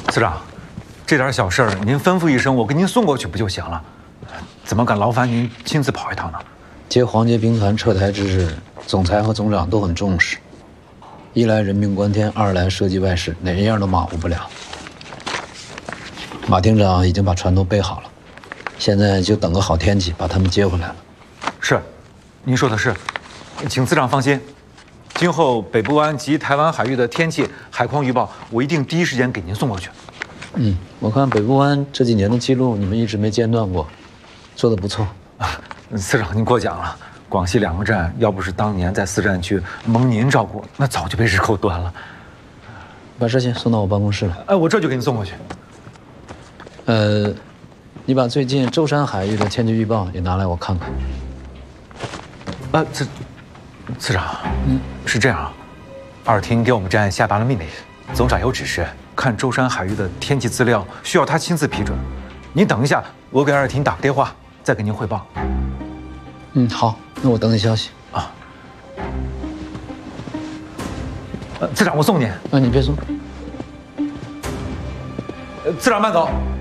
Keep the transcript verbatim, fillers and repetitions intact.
次长，这点小事儿您吩咐一声，我给您送过去不就行了？怎么敢劳烦您亲自跑一趟呢？ 接黄杰兵团撤台之日，总裁和总长都很重视。一来人命关天，二来涉及外事，哪一样都马虎不了。马厅长已经把船都备好了，现在就等个好天气把他们接回来了。 是，您说的是，请次长放心，今后北部湾及台湾海域的天气、海况预报，我一定第一时间给您送过去。 嗯，我看北部湾这几年的记录，你们一直没间断过，做得不错。 次长您过奖了。广西两个站，要不是当年在四战区蒙您照顾，那早就被日寇端了。 把这些送到我办公室来。 哎，我这就给您送过去。 呃，你把最近舟山海域的天气预报也拿来我看看。 啊，次次长，嗯，是这样，二厅给我们站下达了命令，总长有指示，看舟山海域的天气资料需要他亲自批准。您等一下，我给二厅打个电话，再给您汇报。 嗯，好，那我等你消息啊。呃，次长，我送您。 啊，你别送。 呃，次长慢走。